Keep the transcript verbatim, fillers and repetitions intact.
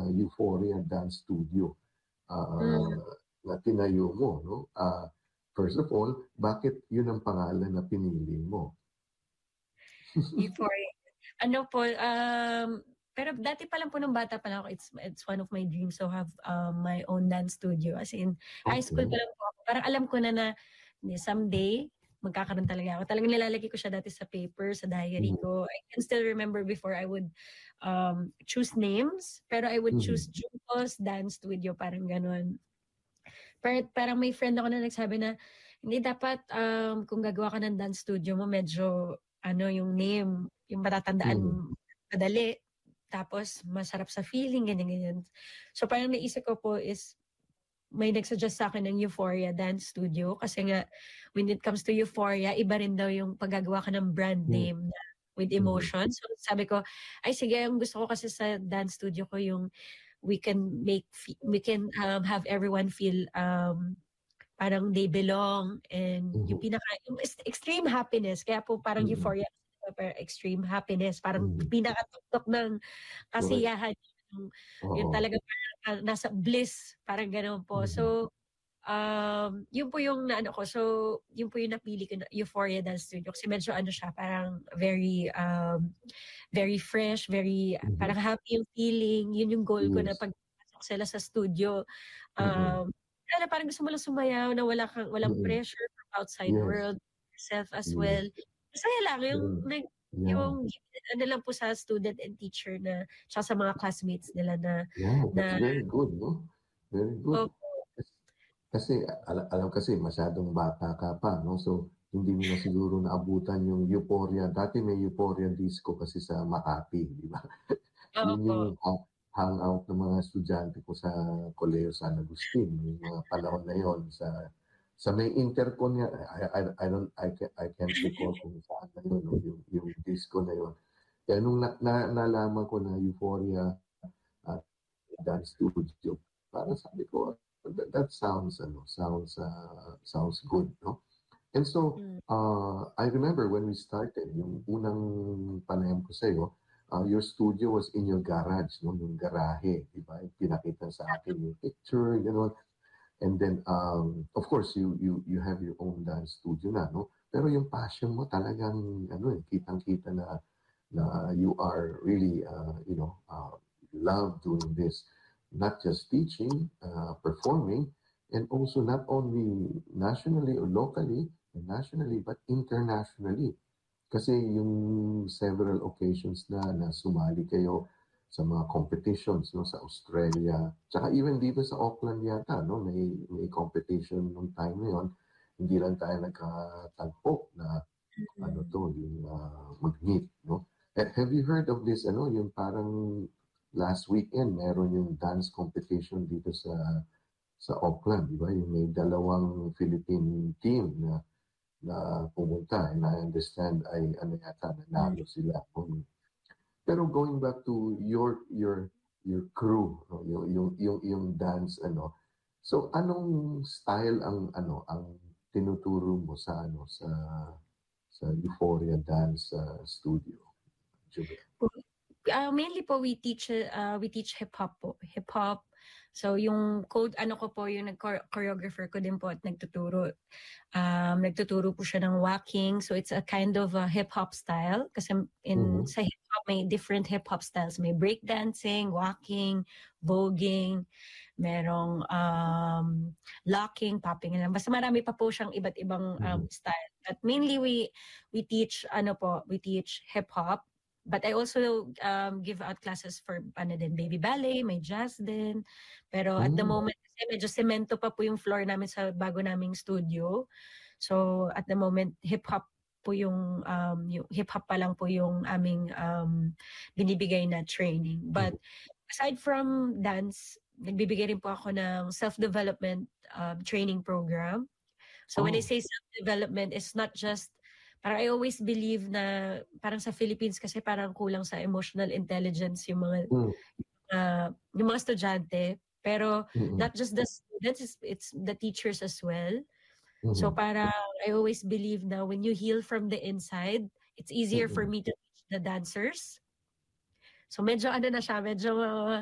uh, Euphoria Dance Studio uh, Mm. na tinayo mo, no? Uh, first of all, bakit yun ang pangalan na pinili mo? Euphoria. Ano po, um, pero dati pa lang po nung bata pa lang ako, it's, it's one of my dreams to have um, my own dance studio. As in, high school Okay. pa lang po ako. Parang alam ko na na someday, magkakaroon talaga ako. Talagang nilalagay ko siya dati sa paper, sa diary Mm-hmm. ko. I can still remember before I would um, choose names, pero I would choose Mm-hmm. Juncos Dance Studio, parang ganun. Pero parang may friend ako na nagsabi na, hindi dapat um, kung gagawa ka ng dance studio mo, medyo ano yung name, yung Mm-hmm. matatandaan madali, tapos masarap sa feeling, ganyan, ganyan. So parang naisip ko po is, may nagsuggest sa akin ng Euphoria Dance Studio kasi nga, when it comes to Euphoria, iba rin daw yung paggagawa ka ng brand name na with Mm-hmm. emotion. So sabi ko, ay sige, ang gusto ko kasi sa dance studio ko yung we can make, we can um, have everyone feel um, parang they belong and yung Mm-hmm. pinaka yung extreme happiness, kaya po parang Mm-hmm. Euphoria pero extreme happiness, parang Mm-hmm. pinakatuktok ng Correct. kasiyahan yung, yung Oo. talaga parang uh, nasa bliss, parang ganoon po. Mm-hmm. So um yun po yung naano ko, so yun po yung napili ko na Euphoria Dance Studio kasi medyo ano siya, parang very um very fresh, very Mm-hmm. parang happy yung feeling. Yun yung goal ko na Yes. pagpasok sila sa studio, Mm-hmm. um na parang gusto mo lang sumayaw na wala kang walang Mm-hmm. pressure from outside Yes. world, yourself as well. Yes. Masaya lang yung Mm-hmm. nag Yeah. yung ano lang po sa student and teacher na tsaka sa mga classmates nila na Yeah, that's na very good, no? Very good. opo. Kasi alam, alam kasi masyadong bata ka pa, no? So hindi mo na siguro naabutan yung Euphoria. Dati may Euphoria disco kasi sa Makati, di ba? Yun Opo. yung ha- hangout ng mga estudyante ko sa Colegio San Agustin, yung mga panahon na yon sa sa may intercon niya. I, I, I don't I, can, I can't recall kung saan na yun, no? yung yung disco na yon. Kaya nung na, na, nalaman ko na Euphoria at dance studio, parang sabi ko, that, that sounds ano sounds uh, sounds good, no? And so Mm. uh, I remember when we started, yung unang panayam ko sa iyo, uh, your studio was in your garage, no? Yung garahe, di ba? Pinakita sa akin yung picture, you know. And then um, of course you you you have your own dance studio na, no? Pero yung passion mo talagang ano eh, kitang-kita na na you are really uh, you know uh, love doing this, not just teaching, uh, performing, and also not only nationally or locally, nationally, but internationally. Kasi yung several occasions na na sumali kayo sa mga competitions, no, sa Australia, tsaka even dito sa Auckland yata, no, may may competition nung time na yon. Hindi lang tayo nagkatagpo na ano Mm. to, yung uh, mag-meet, no? Eh, have you heard of this, ano, yung parang last weekend, meron yung dance competition dito sa sa Auckland, di ba? Yung may dalawang Philippine team na na pumunta, and I understand ay ano yata Mm. nanalo sila. Um, pero going back to your your your crew, no? yung yung yung yung dance ano. So anong style ang ano ang tinuturo mo sa ano sa sa Euphoria Dance uh, Studio? Jubel? Uh, mainly po we teach uh, we teach hip hop po. Hip hop. So yung code ano ko po yung choreographer ko din po at nagtuturo. Um, nagtuturo po siya ng walking. So it's a kind of a hip hop style kasi in Mm-hmm. sa hip hop may different hip hop styles. May break dancing, walking, voguing, merong um, locking, popping, and basta marami pa po siyang iba't ibang um, Mm-hmm. style. But mainly we we teach ano po, we teach hip hop. But I also um, give out classes for ano din, baby ballet, may jazz din. Pero at the Mm-hmm. moment, kasi medyo semento pa po yung floor namin sa bago naming studio. So at the moment, hip-hop po yung, um, yung hip-hop pa lang po yung aming um, binibigay na training. But aside from dance, nagbibigay rin po ako ng self-development um, training program. So when I Oh. say self-development, it's not just parang I always believe na parang sa Philippines kasi parang kulang sa emotional intelligence yung mga Mm-hmm. uh, yung mga estudyante, pero Mm-hmm. not just the students, it's, it's the teachers as well. So Mm-hmm. parang I always believe na when you heal from the inside, it's easier for Mm-hmm. me to teach the dancers. So medyo ano na siya, medyo